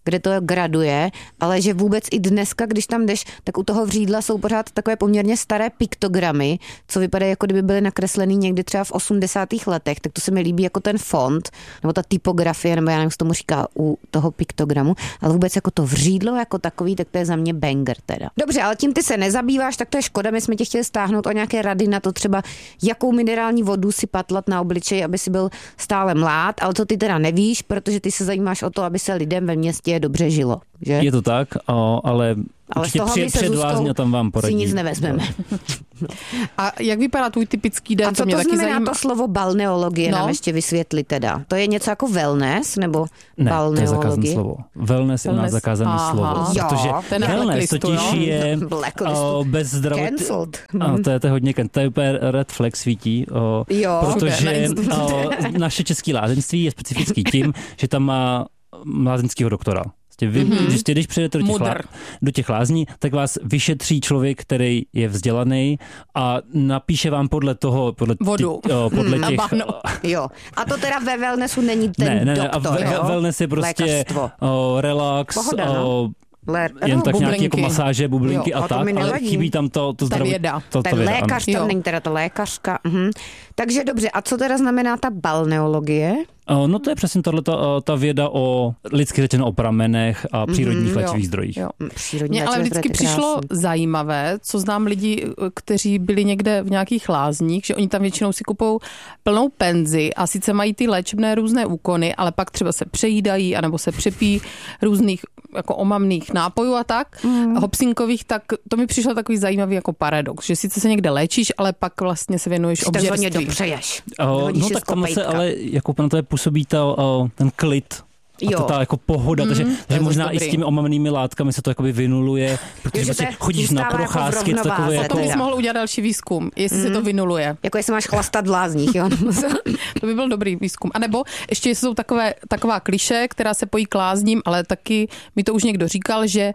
kde to graduje, ale že vůbec i dneska, když tam jdeš, tak u toho vřídla jsou pořád takové poměrně staré piktogramy, co vypadají, jako kdyby byly nakreslený někdy třeba v osmdesátých letech, tak to se mi líbí jako ten font, nebo ta typografie, nebo já nevím, jak se tomu říká u toho piktogramu, ale vůbec jako to vřídlo jako takový, tak to je za mě banger teda. Dobře, ale tím ty se nezabýváš, tak to je škoda, my jsme tě chtěli stáhnout o nějaké rady na to třeba, jakou minerální vodu si patlat na obličej, aby si byl stále mlád, ale to ty teda nevíš, protože ty se zajímáš o to, aby se lidem ve městě dobře žilo, že? Je to tak, ale Ale z toho při, my se předvázně tam vám poradí. si nic nevezmeme. No. A jak vypadá tvůj typický den? A co to, mě to taky znamená zajímá... to slovo balneologie, no? Nám ještě vysvětli teda. To je něco jako wellness, nebo ne, balneologie? to je zakázané slovo. Wellness je u nás zakázané Aha. slovo. Protože jo, wellness totiž je o, bez zdravotní... No, to je to hodně, to je úplně red flag svítí, o, jo, protože o, naše české lázeňství je specifický tím, že tam má lázeňského doktora. Vy, mm-hmm. Když, když přijdete do těch, lá, do těch lázní, tak vás vyšetří člověk, který je vzdělaný a napíše vám podle toho, podle, vodu. Tě, o, podle těch... Jo. A to teda ve wellnessu není ten ne, ne, ne. doktor, A jo? wellness je prostě o, relax, Pohoda, no. o, Le, jen no, tak bublinky. nějaké jako masáže, bublinky jo, a, a tak, ale chybí tam to, to zdraví. věda. To, ten to věda, lékař, tam není teda to lékařka. Mhm. Takže dobře, a co teda znamená ta balneologie? No to je přesně tato, ta věda o, lidsky řečeno, o pramenech a přírodních mm, léčivých zdrojích. Mně ale vždycky přišlo zajímavé, co znám lidi, kteří byli někde v nějakých lázních, že oni tam většinou si kupou plnou penzi a sice mají ty léčebné různé úkony, ale pak třeba se přejídají anebo se přepí různých jako omamných nápojů a tak, mm. hopsinkových, tak to mi přišlo takový zajímavý jako paradox, že sice se někde léčíš, ale pak vlastně se věnuješ obžerství. Takzvaně dopřeješ. O, no tak tam se ale jako na to je působí ta, o, ten klid. A to ta jako pohoda, mm, takže že možná dobrý. I s těmi omamnými látkami se to jakoby vynuluje, protože vlastně chodíš na procházky, jako takové jako... To bys mohl udělat další výzkum, jestli mm. se to vynuluje. Jako jestli máš chlastat v lázních, jo? To by byl dobrý výzkum. A nebo ještě jsou takové, taková klišé, která se pojí k lázním, ale taky mi to už někdo říkal, že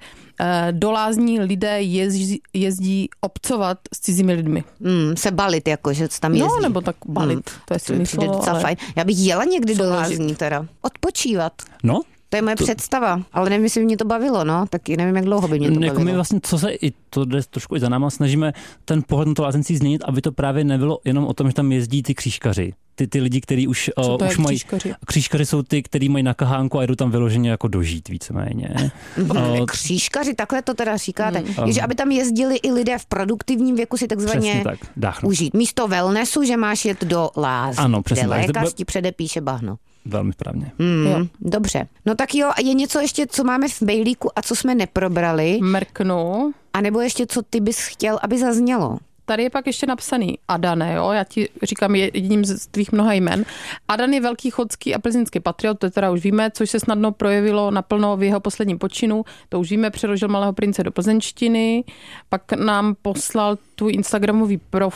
do lázní lidé jezdí, jezdí obcovat s cizími lidmi. Mm, se balit, jako, že tam jezdí. No, nebo tak balit, mm. to je silný slovo. Ale... fajn. Já bych jela někdy do lázní teda. Odpočívat. No. To je moje to... představa, ale nevím, jestli mě to bavilo, no, taky nevím, jak dlouho by mě to bavilo. Jako my vlastně, co se i to jde trošku i za náma, snažíme ten pohled na to lázeňství změnit, aby to právě nebylo jenom o tom, že tam jezdí ty křížkaři. Ty, ty lidi, kteří už, uh, už mají... Křížkaři? Křížkaři jsou ty, kteří mají na kahánku a jdou tam vyloženě jako dožít víceméně. uh, křížkaři, takhle to teda říkáte. Hmm. Je, že aby tam jezdili i lidé v produktivním věku si takzvaně tak, užít. Místo wellnessu, že máš jet do lázní, ano, přesně kde tak. lékař ti předepíše bahno. Velmi správně. Mm, dobře. No tak jo, a je něco ještě, co máme v mailíku a co jsme neprobrali? Mrknu. A nebo ještě, co ty bys chtěl, aby zaznělo? Tady je pak ještě napsaný Adane, jo? Já ti říkám jedním z tvých mnoha jmen. Adan je velký chodský a plzeňský patriot, to teda už víme, což se snadno projevilo naplno v jeho posledním počinu. To už víme, přeložil Malého prince do plzeňštiny, pak nám poslal tvůj instagramový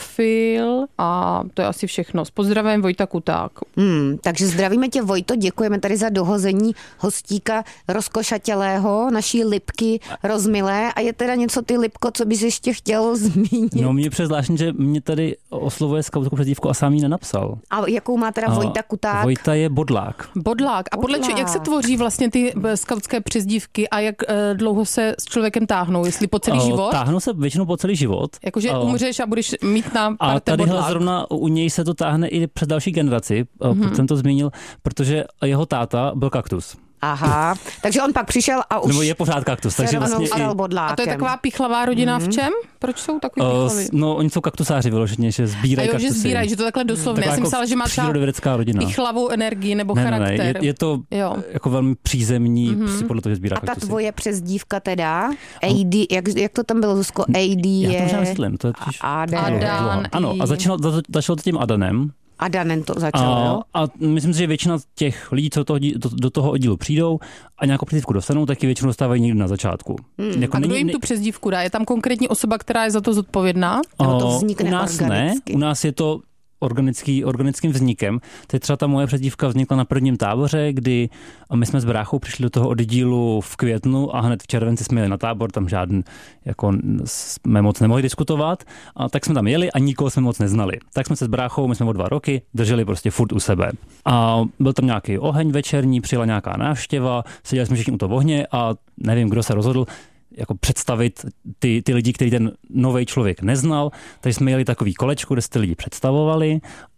profil a to je asi všechno. S pozdravem Vojta Kuták. Hmm, takže zdravíme tě, Vojto, děkujeme tady za dohození hostíka rozkošatělého, naší Lipky rozmilé. A je teda něco, ty Lipko, co bys ještě chtěl zmínit? No mě přezvláštní, že mě tady oslovuje skautskou přezdívku a sám ji nenapsal. A jakou má teda Vojta Kuták? Vojta je bodlák. Bodlák. A podle čeho, jak se tvoří vlastně ty skautské přezdívky a jak e, dlouho se s člověkem táhnou? Jestli po celý o, život? Táhnou se většinou po celý život. Jakože o, umřeš a budeš mít na a tadyhle zrovna u něj se to táhne i přes další generaci, mm-hmm. proto jsem to zmínil, protože jeho táta byl kaktus. Aha, takže on pak přišel a už... Nebo je pořád kaktus, takže vlastně i... A to je taková pichlavá rodina mm-hmm. v čem? Proč jsou takový pichlaví? No, oni jsou kaktusáři vyloženě, že sbírají kaktusy. A jo, že sbírají, že to takhle doslovně. Já jsem jako myslela, že má třeba pichlavou energii nebo ne, charakter. Ne, ne, je, je to jo. jako velmi přízemní, mm-hmm. prostě podle toho, že sbírá kaktusy. kaktusy. A ta tvoje přezdívka teda? A D, jak, jak to tam bylo, Zuzko? A D je... Já to možná myslím, to je totiž... Adan. Ano, a začalo, začalo to tím Adanem. Adanem to začalo, a, jo? A myslím si, že většina těch lidí, co to, do, do toho oddílu přijdou a nějakou přezdívku dostanou, tak ji většinou dostávají někdy na začátku. Hmm. Jako a kdo jim tu přezdívku dá? Je tam konkrétní osoba, která je za to zodpovědná? Nebo to vznikne u nás organicky? ne, u nás je to organický, organickým vznikem. Teď třeba ta moje přezdívka vznikla na prvním táboře, kdy my jsme s bráchou přišli do toho oddílu v květnu a hned v červenci jsme jeli na tábor, tam žádný, jako jsme moc nemohli diskutovat, a tak jsme tam jeli a nikoho jsme moc neznali. Tak jsme se s bráchou, my jsme o dva roky, drželi prostě furt u sebe. A byl tam nějaký oheň večerní, přijela nějaká návštěva, seděli jsme všichni u toho ohně a nevím, kdo se rozhodl jako představit ty, ty lidi, který ten nový člověk neznal. Takže jsme jeli takový kolečko, kde se ty lidi představovali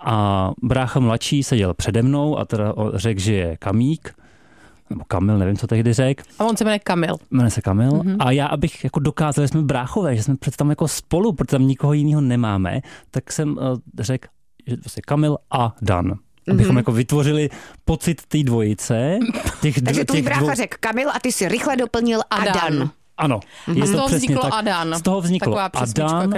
a brácha mladší seděl přede mnou a teda řekl, že je Kamík, nebo Kamil, nevím, co tehdy řekl. A on se jmenuje Kamil. Jmenuje se Kamil. Mm-hmm. A já, abych jako dokázal, že jsme bráchové, že jsme před tam jako spolu, protože tam nikoho jiného nemáme, tak jsem uh, řekl, že to je Kamil a Dan. Abychom mm-hmm. jako vytvořili pocit té dvojice. Těch Takže tvůj brácha dvou... řekl Kamil a ty si rychle doplnil Adan. Ano. Mm-hmm. Je z toho to vzniklo tak. Adan. Z toho vzniklo Adan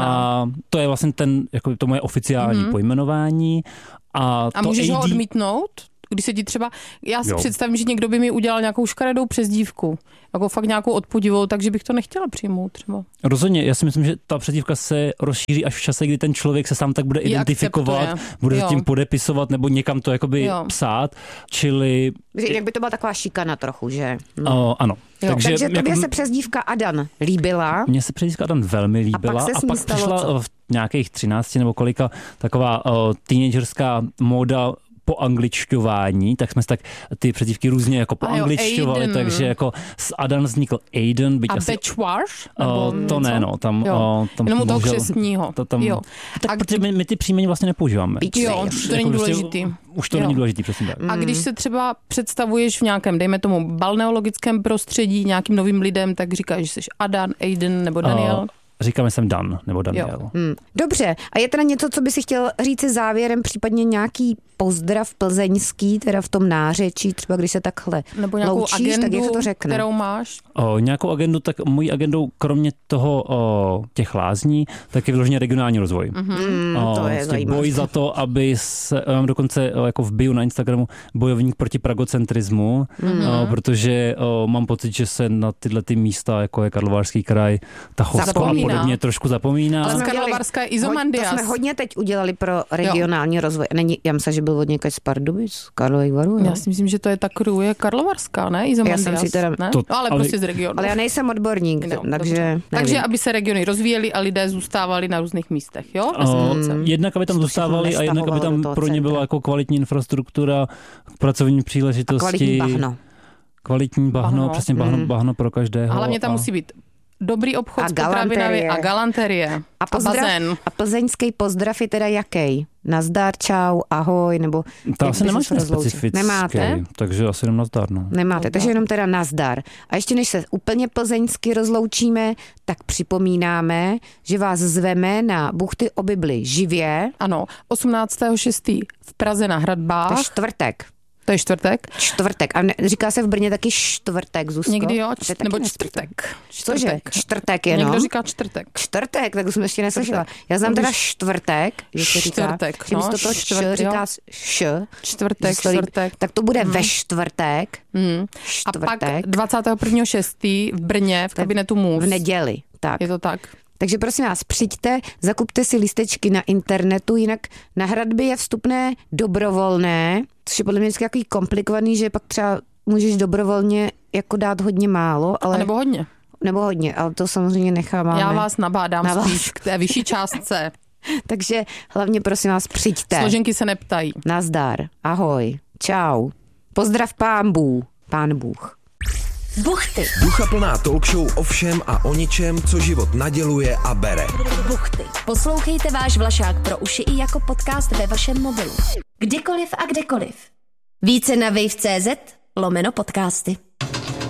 a to je vlastně ten, jako to moje oficiální mm-hmm. pojmenování. A, a to můžeš A D... ho odmítnout? Když se ti třeba, já si jo. představím, že někdo by mi udělal nějakou škaredou přezdívku, jako fakt nějakou odpudivou, takže bych to nechtěla přijmout třeba. Rozhodně, já si myslím, že ta přezdívka se rozšíří až v čase, kdy ten člověk se sám tak bude identifikovat, akceptuje. Bude se tím podepisovat nebo někam to jakoby jo. psát, čili... Jak by to byla taková šikana trochu, že? No. O, ano. Jo. Takže, Takže tobě jako... se přezdívka Adan líbila. Mně se přezdívka Adan velmi líbila a pak, a pak přišla co? v nějakých třinácti nebo kolika taková o, teenagerská móda po angličťování, tak jsme se tak ty přezdívky různě jako po angličťovali, takže jako z Adan vznikl Aiden. Byť a asi, Bečwaš? O, to ne, no. Tam, o, tam jenom u toho křestního. To tam, jo. Tak a protože my, my ty příjmení vlastně nepoužíváme. Jo, už to není jako důležitý. Prostě, už to jo. není důležitý, přesně tak. A když se třeba představuješ v nějakém, dejme tomu, balneologickém prostředí nějakým novým lidem, tak říkáš, že jsi Adan, Aiden nebo Daniel? O, Říkáme jsem Dan nebo Daniel. Hmm. Dobře. A je teda něco, co by si chtěl říct závěrem, případně nějaký pozdrav plzeňský, teda v tom nářečí, třeba když se takhle nebo nějakou loučíš, agendu, tak jak to řekne? Kterou máš? O, nějakou agendu, tak mojí agendou, kromě toho o, těch lázní, tak je vyloženě regionální rozvoj. Mm, o, to je zajímavé. Boj za to, aby se, mám dokonce o, jako v bio na Instagramu bojovník proti pragocentrismu, mm. o, protože o, mám pocit, že se na tyhle ty místa, jako je Karlovarský kraj, Tachovsko a podobně trošku zapomíná. Ale z Karlovarska je Izomandias. To jsme hodně teď udělali pro regionální jo. rozvoj. Není, já myslím, že byl od někaď z Pardubic, Karlových Varů. Já si myslím, že to je ta kruje Karlovarská, ne? Izomandias. Já jsem si teda... To, no, ale, ale prostě z regionu. Ale já nejsem odborník, no, takže Takže aby se regiony rozvíjely a lidé zůstávali na různých místech, jo? Uh, jednak, aby tam zůstávali a jednak, aby tam pro ně byla jako kvalitní infrastruktura, pracovní příležitosti. A kvalitní bahno. Kvalitní bahno, bahno. přesně bahno, mm. bahno pro každého. A hlavně tam a... musí být dobrý obchod a s potravinami a galanterie. A, pozdrav, a bazén. A plzeňský pozdrav je teda jaký? Nazdar, čau, ahoj, nebo... To asi nemáš specifický. Nemáte? Takže asi jenom nazdar, no. Nemáte, nazdar. Takže jenom teda nazdar. A ještě než se úplně plzeňsky rozloučíme, tak připomínáme, že vás zveme na Buchty o Bibli živě. Ano, osmnáctého šestého v Praze na Hradbách. To je čtvrtek. To je čtvrtek? Čtvrtek. A ne, říká se v Brně taky čtvrtek, Zuzko? Někdy jo, č- nebo čtvrtek. Cože? Čtvrtek je, no. Někdo říká čtvrtek. Čtvrtek, tak jsem ještě neslyšela. Já znám teda čtvrtek. Čtvrtek, říká, no. Že čtvrtek, říká š. Čtvrtek, čtvrtek. Tak to bude hmm. ve čtvrtek. Hmm. Čtvrtek. A pak dvacátého prvního šestého v Brně v kabinetu Můz. V neděli, tak. Je to tak. Takže prosím vás, přijďte, zakupte si lístečky na internetu, jinak na hradby je vstupné dobrovolné, což je podle mě vždycky takový komplikovaný, že pak třeba můžeš dobrovolně jako dát hodně málo. Ale... A nebo hodně. Nebo hodně, ale to samozřejmě necháváme. Já vás nabádám na vás. Spíš k té vyšší částce. Takže hlavně prosím vás, přijďte. Složenky se neptají. Nazdar, ahoj, čau. Pozdrav pán Bůh, pán Bůh. Buchty. Ducha plná talk show o všem a o ničem, co život naděluje a bere. Buchty. Poslouchejte váš Vlašák pro uši i jako podcast ve vašem mobilu. Kdykoliv a kdekoliv. Více na wave tečka cé zet lomeno podcasty.